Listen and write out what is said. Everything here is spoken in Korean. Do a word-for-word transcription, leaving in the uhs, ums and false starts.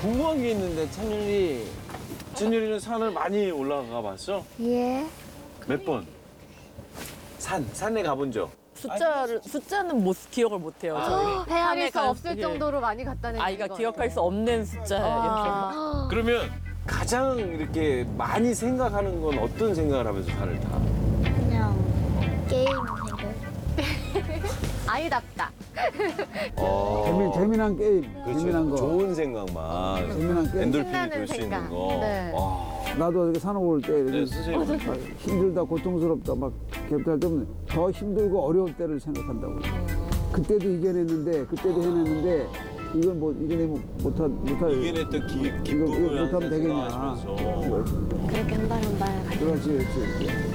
궁금한 게 있는데 찬율이 찬율이는 산을 많이 올라가 봤어? 예. 몇 번? 산 산에 가본 적? 숫자를 숫자는 못 기억을 못 해요. 저희 헤아릴 수 간- 없을 예. 정도로 많이 갔다는 아이가 얘기거든요. 기억할 수 없는 숫자예요. 아. 그러면 가장 이렇게 많이 생각하는 건 어떤 생각을 하면서 산을 타? 그냥 게임 생각. 아이답다. 어. 재미, 재미난 게임, 그렇죠. 재미난 거. 좋은 생각만. 재미난 게임. 엔돌핀이 신나는 돌 수 있는 생각. 거. 네. 와. 나도 이렇게 산을 올 때 네, 이렇게 선생님. 막 힘들다, 고통스럽다, 막 겹탈 때면 더 힘들고 어려울 때를 생각한다고. 그때도 이겨냈는데, 그때도 해냈는데, 이건 뭐 이겨내면 못하, 못할. 이겨냈던 기, 이거, 이거 기쁨을 못하면 항상 되겠냐. 생각하시면서. 그렇게 한 발 한 발. 그렇지, 그렇지.